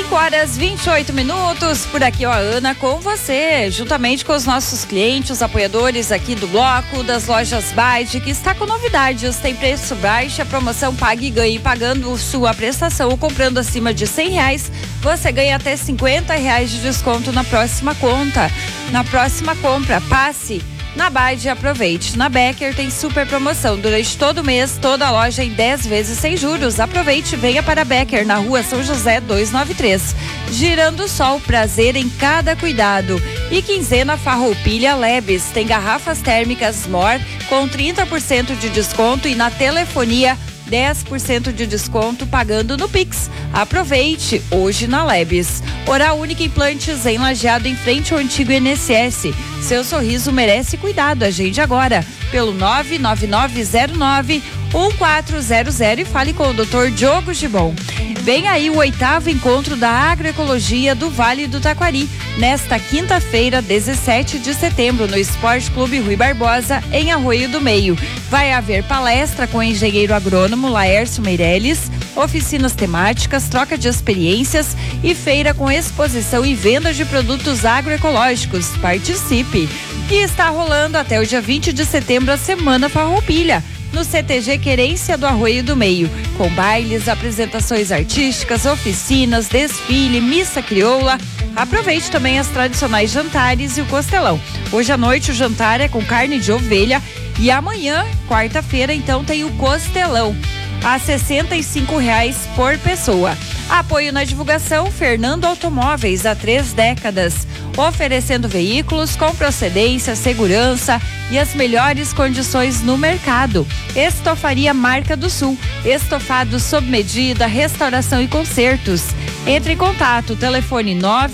5h28. Por aqui, ó, Ana, com você, juntamente com os nossos clientes, os apoiadores aqui do bloco, das lojas Bide, que está com novidades. Tem preço baixo, a promoção Pague e Ganhe. Pagando sua prestação ou comprando acima de R$100, você ganha até R$50 de desconto na próxima conta. Na próxima compra, passe na Bide e aproveite. Na Becker tem super promoção durante todo o mês, toda loja em 10 vezes sem juros. Aproveite e venha para a Becker, na rua São José 293. Girando Sol, prazer em cada cuidado. E quinzena Farroupilha Lebes. Tem garrafas térmicas Mor com 30% de desconto e na telefonia 10% de desconto pagando no Pix. Aproveite hoje na Lebes. Oral Única Implantes em Lajeado, em frente ao antigo INSS. Seu sorriso merece cuidado. Agende agora pelo 99909-1400 e fale com o Dr. Diogo Gibon. Vem aí o 8º encontro da agroecologia do Vale do Taquari, nesta quinta-feira, 17 de setembro, no Esporte Clube Rui Barbosa, em Arroio do Meio. Vai haver palestra com o engenheiro agrônomo Laércio Meirelles, oficinas temáticas, troca de experiências e feira com exposição e venda de produtos agroecológicos. Participe! E está rolando até o dia 20 de setembro a Semana Farroupilha, no CTG Querência do Arroio do Meio, com bailes, apresentações artísticas, oficinas, desfile, missa crioula. Aproveite também as tradicionais jantares e o costelão. Hoje à noite o jantar é com carne de ovelha e amanhã, quarta-feira, então tem o costelão a R$65 por pessoa. Apoio na divulgação, Fernando Automóveis, há 3 décadas, oferecendo veículos com procedência, segurança e as melhores condições no mercado. Estofaria Marca do Sul, estofados sob medida, restauração e consertos. Entre em contato, telefone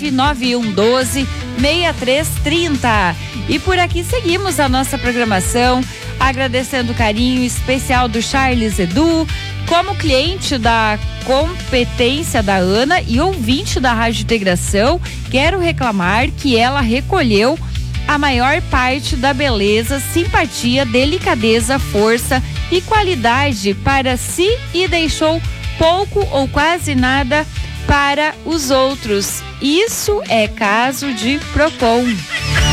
99112-6330. E por aqui seguimos a nossa programação, agradecendo o carinho especial do Charles Edu, como cliente da competência da Ana e ouvinte da Rádio Integração. Quero reclamar que ela recolheu a maior parte da beleza, simpatia, delicadeza, força e qualidade para si e deixou pouco ou quase nada para os outros. Isso é caso de Procon.